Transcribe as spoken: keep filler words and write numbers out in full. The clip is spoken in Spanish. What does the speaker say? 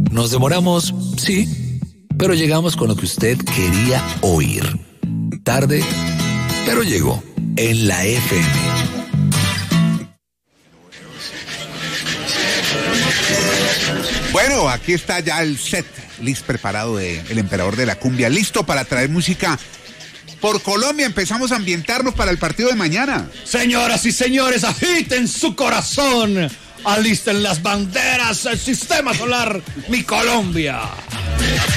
Nos demoramos, sí, pero llegamos con lo que usted quería oír. Tarde, pero llegó en la F M. Bueno, aquí está ya el set listo, preparado de El Emperador de la Cumbia, listo para traer música por Colombia. Empezamos a ambientarnos para el partido de mañana. Señoras y señores, agiten su corazón, alisten las banderas, el sistema solar, mi Colombia.